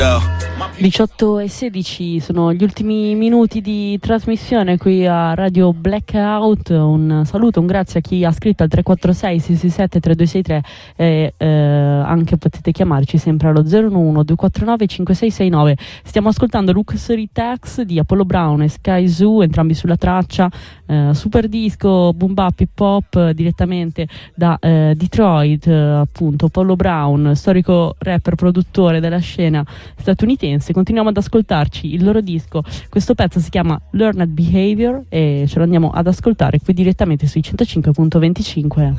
18:16 sono gli ultimi minuti di trasmissione qui a Radio Blackout. Un saluto, un grazie a chi ha scritto al 346 667 3263 e anche potete chiamarci sempre allo 011 249 5669. Stiamo ascoltando Luxury Tax di Apollo Brown e Sky Zoo, entrambi sulla traccia, super disco, boom bap, hip hop, direttamente da Detroit, appunto Apollo Brown, storico rapper, produttore della scena statunitense. Continuiamo ad ascoltarci il loro disco, questo pezzo si chiama Learned Behavior e ce lo andiamo ad ascoltare qui direttamente sui 105.25.